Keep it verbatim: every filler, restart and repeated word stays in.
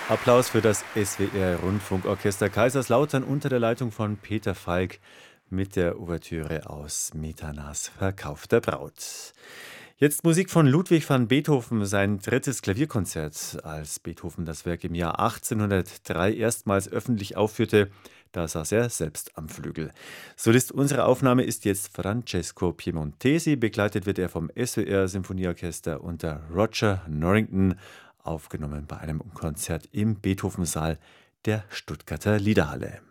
Applaus für das S W R-Rundfunkorchester Kaiserslautern unter der Leitung von Peter Falk mit der Ouvertüre aus Smetanas Verkauf der Braut. Jetzt Musik von Ludwig van Beethoven, sein drittes Klavierkonzert. Als Beethoven das Werk im Jahr achtzehnhundertdrei erstmals öffentlich aufführte, da saß er selbst am Flügel. Solist unserer Aufnahme ist jetzt Francesco Piemontesi, begleitet wird er vom S W R-Symphonieorchester unter Roger Norrington, aufgenommen bei einem Konzert im Beethovensaal der Stuttgarter Liederhalle.